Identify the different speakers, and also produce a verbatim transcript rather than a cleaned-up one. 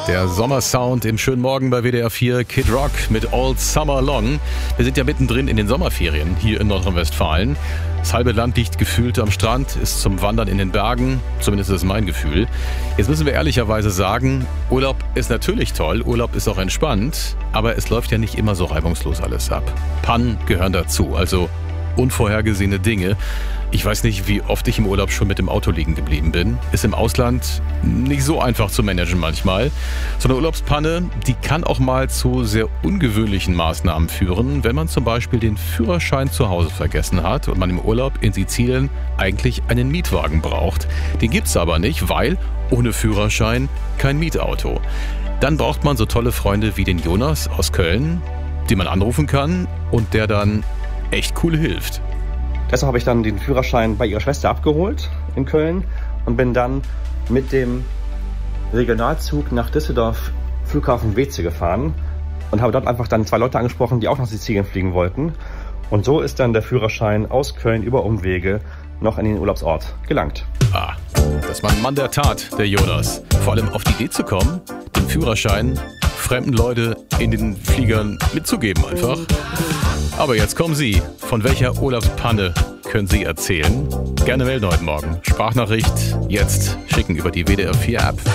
Speaker 1: Der Sommersound im schönen Morgen bei W D R vier, Kid Rock mit All Summer Long. Wir sind ja mittendrin in den Sommerferien hier in Nordrhein-Westfalen. Das halbe Land liegt gefühlt am Strand, ist zum Wandern in den Bergen, zumindest ist es mein Gefühl. Jetzt müssen wir ehrlicherweise sagen, Urlaub ist natürlich toll, Urlaub ist auch entspannt, aber es läuft ja nicht immer so reibungslos alles ab. Pannen gehören dazu, also unvorhergesehene Dinge. Ich weiß nicht, wie oft ich im Urlaub schon mit dem Auto liegen geblieben bin. Ist im Ausland nicht so einfach zu managen manchmal. So eine Urlaubspanne, die kann auch mal zu sehr ungewöhnlichen Maßnahmen führen, wenn man zum Beispiel den Führerschein zu Hause vergessen hat und man im Urlaub in Sizilien eigentlich einen Mietwagen braucht. Den gibt's aber nicht, weil ohne Führerschein kein Mietauto. Dann braucht man so tolle Freunde wie den Jonas aus Köln, den man anrufen kann und der dann echt cool hilft.
Speaker 2: Deshalb habe ich dann den Führerschein bei ihrer Schwester abgeholt in Köln und bin dann mit dem Regionalzug nach Düsseldorf Flughafen Weeze gefahren und habe dort einfach dann zwei Leute angesprochen, die auch nach Sizilien fliegen wollten. Und so ist dann der Führerschein aus Köln über Umwege noch in den Urlaubsort gelangt.
Speaker 1: Ah, das war ein Mann der Tat, der Jonas. Vor allem auf die Idee zu kommen, den Führerschein fremden Leute in den Fliegern mitzugeben einfach. Aber jetzt kommen Sie. Von welcher Urlaubspanne können Sie erzählen? Gerne melden heute Morgen. Sprachnachricht jetzt schicken über die W D R vier App.